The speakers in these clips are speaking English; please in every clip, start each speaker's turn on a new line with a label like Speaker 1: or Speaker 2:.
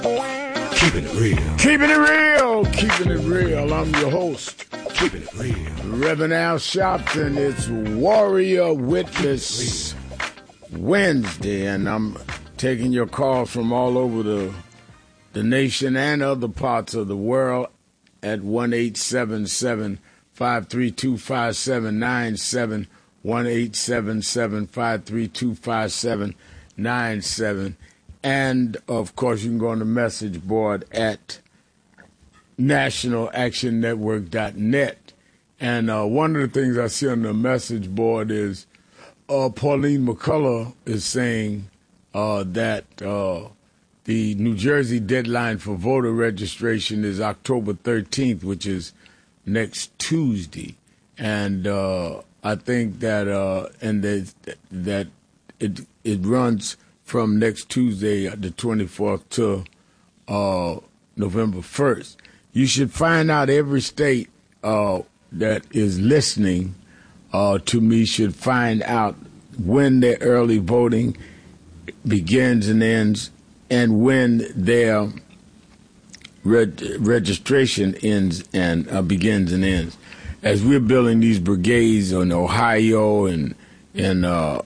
Speaker 1: Keeping it real.
Speaker 2: Keeping it real. Keeping it real. I'm your host.
Speaker 1: Keeping it real.
Speaker 2: Reverend Al Sharpton. It's Warrior Witness Wednesday, and I'm taking your calls from all over the nation and other parts of the world at 1-877-532-5797, 1-877-532-5797. And, of course, you can go on the message board at nationalactionnetwork.net. And one of the things I see on the message board is Pauline McCullough is saying that the New Jersey deadline for voter registration is October 13th, which is next Tuesday. And I think that that it runs from next Tuesday, the 24th, to November 1st. You should find out every state that is listening to me should find out when their early voting begins and ends, and when their registration ends and begins and ends. As we're building these brigades in Ohio and in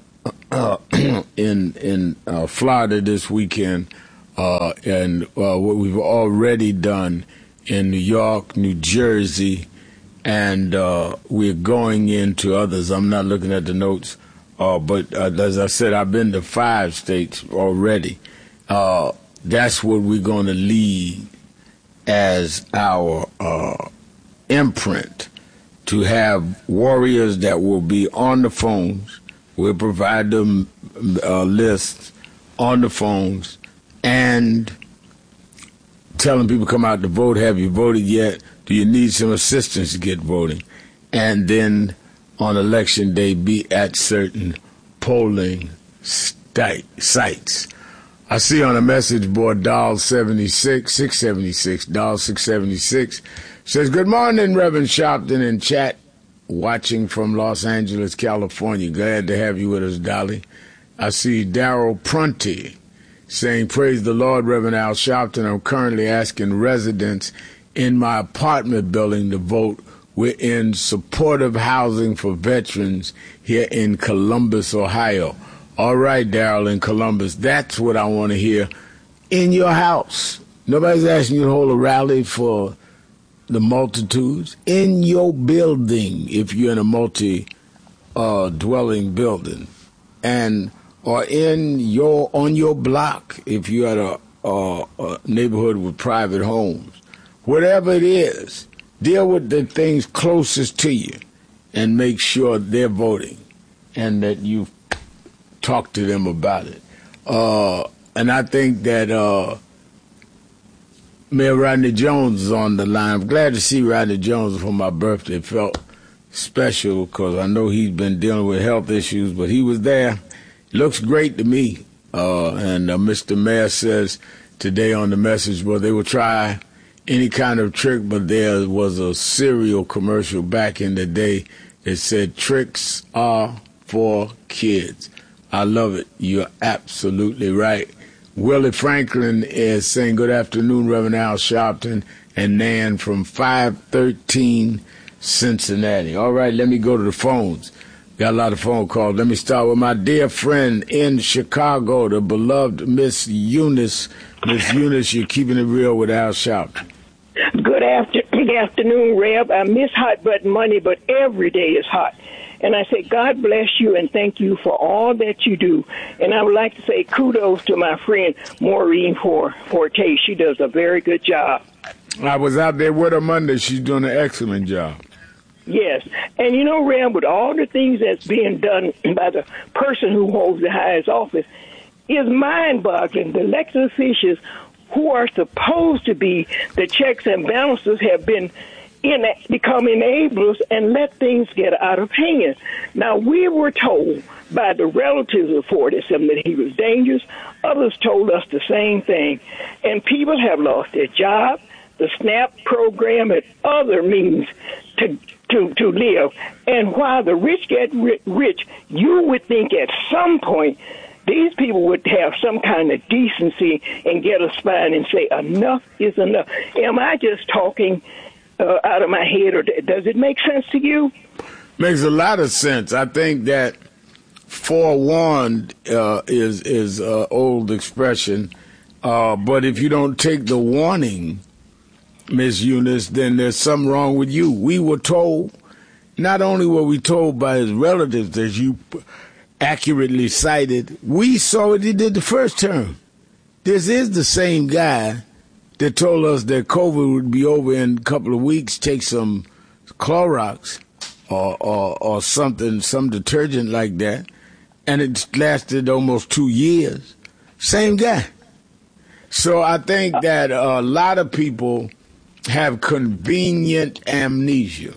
Speaker 2: Florida this weekend, and what we've already done in New York, New Jersey, and we're going into others. I'm not looking at the notes, but as I said, I've been to 5 states already. That's what we're going to lead as our imprint, to have warriors that will be on the phones. We'll provide them lists on the phones and telling people come out to vote. Have you voted yet? Do you need some assistance to get voting? And then on election day, be at certain polling sites. I see on the message board, Dial 676, Dial 676, says, good morning, Reverend Sharpton in chat, watching from Los Angeles, California. Glad to have you with us, Dolly. I see Darrell Prunty saying, praise the Lord, Reverend Al Sharpton. I'm currently asking residents in my apartment building to vote. We're in supportive housing for veterans here in Columbus, Ohio. All right, Darrell in Columbus, that's what I want to hear. In your house. Nobody's asking you to hold a rally for the multitudes. In your building, if you're in a multi-dwelling building, and or on your block, if you're at a neighborhood with private homes. Whatever it is, deal with the things closest to you and make sure they're voting and that you talk to them about it. And I think that Mayor Rodney Jones is on the line. I'm glad to see Rodney Jones for my birthday. It felt special because I know he's been dealing with health issues, but he was there. Looks great to me. And Mr. Mayor says today on the message, well, they will try any kind of trick, but there was a cereal commercial back in the day that said tricks are for kids. I love it. You're absolutely right. Willie Franklin is saying, good afternoon, Reverend Al Sharpton and Nan from 513 Cincinnati. All right, let me go to the phones. Got a lot of phone calls. Let me start with my dear friend in Chicago, the beloved Miss Eunice. Miss Eunice, you're keeping it real with Al Sharpton.
Speaker 3: Good afternoon, Rev. I miss Hot Button Monday, but every day is hot. And I say, God bless you and thank you for all that you do. And I would like to say kudos to my friend Maureen Forte. She does a very good job.
Speaker 2: I was out there with her Monday. She's doing an excellent job.
Speaker 3: Yes. And you know, Rev, with all the things that's being done by the person who holds the highest office, is mind-boggling. The elected officials who are supposed to be the checks and balances have become enablers and let things get out of hand. Now, we were told by the relatives of 47 that he was dangerous. Others told us the same thing. And people have lost their job, the SNAP program, and other means to live. And while the rich get rich, you would think at some point these people would have some kind of decency and get a spine and say, enough is enough. Am I just talking out of my head, or does it make sense to you?
Speaker 2: Makes a lot of sense. I think that forewarned is an old expression, but if you don't take the warning, Miss Eunice, then there's something wrong with you. We were told, not only were we told by his relatives, as you accurately cited, we saw what he did the first term. This is the same guy that told us that COVID would be over in a couple of weeks. Take some Clorox or something, some detergent like that, and it lasted almost 2 years. Same guy. So I think that a lot of people have convenient amnesia.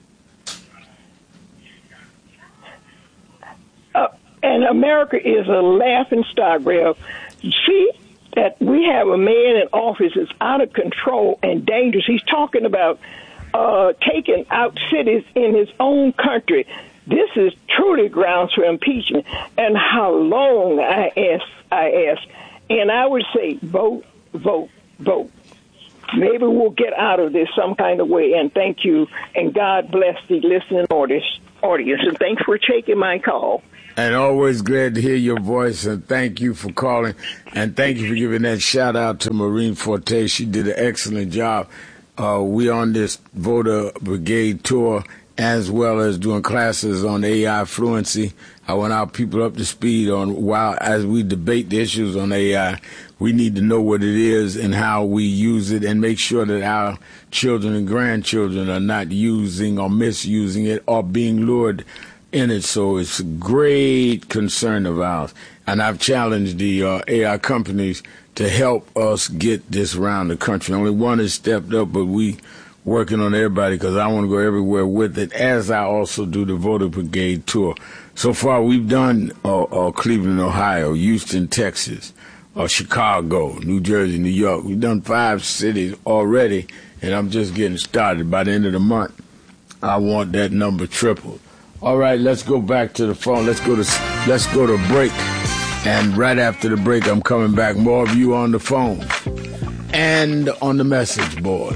Speaker 3: And America is a laughing stock, Rev. See that we have a man in office that's out of control and dangerous. He's talking about taking out cities in his own country. This is truly grounds for impeachment. And how long, I ask. And I would say vote, vote, vote. Maybe we'll get out of this some kind of way. And thank you. And God bless the listening audience. And thanks for taking my call.
Speaker 2: And always glad to hear your voice, and thank you for calling, and thank you for giving that shout-out to Maureen Forte. She did an excellent job. We on this voter brigade tour, as well as doing classes on AI fluency. I want our people up to speed on as we debate the issues on AI, we need to know what it is and how we use it, and make sure that our children and grandchildren are not using or misusing it or being lured in it. So it's a great concern of ours. And I've challenged the AI companies to help us get this around the country. Only one has stepped up, but we working on everybody because I want to go everywhere with it, as I also do the voter brigade tour. So far, we've done Cleveland, Ohio, Houston, Texas, Chicago, New Jersey, New York. We've done 5 cities already, and I'm just getting started. By the end of the month, I want that number tripled. All right, let's go back to the phone. Let's go to break. And right after the break, I'm coming back. More of you on the phone and on the message board.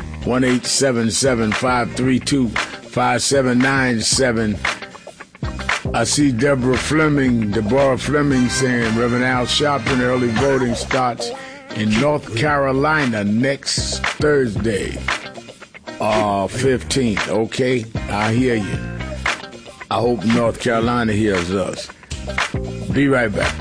Speaker 2: 1-877-532-5797. I see Deborah Fleming saying, Reverend Al Sharpton, early voting starts in North Carolina next Thursday, 15th. Okay, I hear you. I hope North Carolina hears us. Be right back.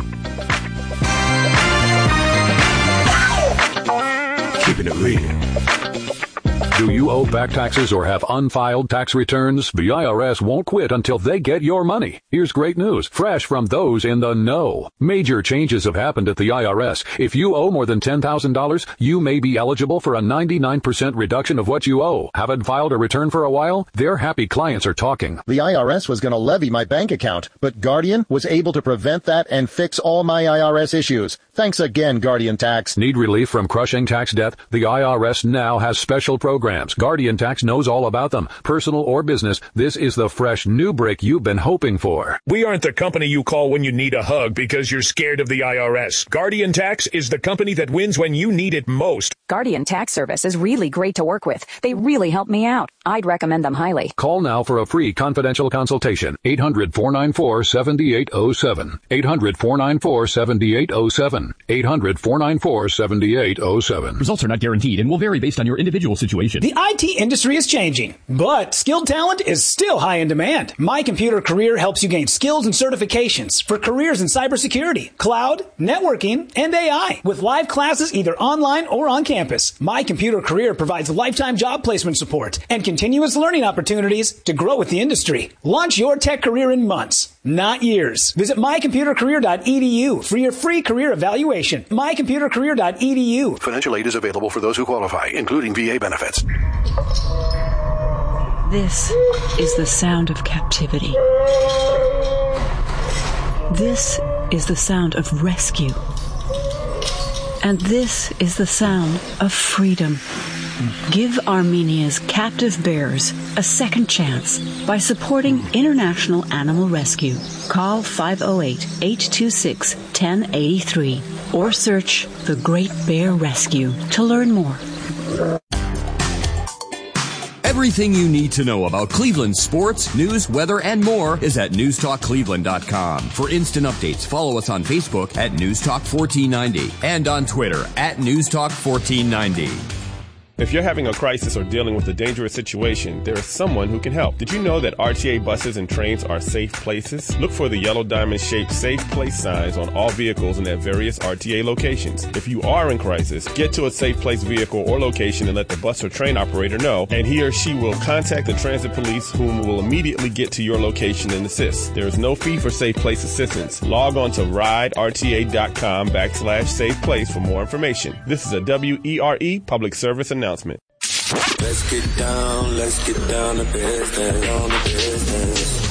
Speaker 1: Keeping it real. Do you owe back taxes or have unfiled tax returns? The IRS won't quit until they get your money. Here's great news, fresh from those in the know. Major changes have happened at the IRS. If you owe more than $10,000, you may be eligible for a 99% reduction of what you owe. Haven't filed a return for a while? Their happy clients are talking.
Speaker 4: The IRS was going to levy my bank account, but Guardian was able to prevent that and fix all my IRS issues. Thanks again, Guardian Tax.
Speaker 1: Need relief from crushing tax debt? The IRS now has special programs. Guardian Tax knows all about them. Personal or business, this is the fresh new break you've been hoping for.
Speaker 5: We aren't the company you call when you need a hug because you're scared of the IRS. Guardian Tax is the company that wins when you need it most.
Speaker 6: Guardian Tax Service is really great to work with. They really help me out. I'd recommend them highly.
Speaker 1: Call now for a free confidential consultation. 800-494-7807. 800-494-7807. 800-494-7807.
Speaker 7: Results are not guaranteed and will vary based on your individual situation.
Speaker 8: The IT industry is changing, but skilled talent is still high in demand. My Computer Career helps you gain skills and certifications for careers in cybersecurity, cloud, networking, and AI. With live classes either online or on campus, My Computer Career provides lifetime job placement support and continuous learning opportunities to grow with the industry. Launch your tech career in months, not years. Visit mycomputercareer.edu for your free career evaluation. mycomputercareer.edu.
Speaker 9: Financial aid is available for those who qualify, including VA benefits.
Speaker 10: This is the sound of captivity. This is the sound of rescue. And this is the sound of freedom. Give Armenia's captive bears a second chance by supporting International Animal Rescue. Call 508-826-1083 or search The Great Bear Rescue to learn more.
Speaker 7: Everything you need to know about Cleveland sports, news, weather, and more is at newstalkcleveland.com. For instant updates, follow us on Facebook at newstalk1490 and on Twitter at newstalk1490.
Speaker 11: If you're having a crisis or dealing with a dangerous situation, there is someone who can help. Did you know that RTA buses and trains are safe places? Look for the yellow diamond-shaped Safe Place signs on all vehicles and at various RTA locations. If you are in crisis, get to a Safe Place vehicle or location and let the bus or train operator know, and he or she will contact the transit police, whom will immediately get to your location and assist. There is no fee for Safe Place assistance. Log on to riderta.com/Safe Place for more information. This is a WERE public service announcement.
Speaker 12: Let's get down to business, on the business.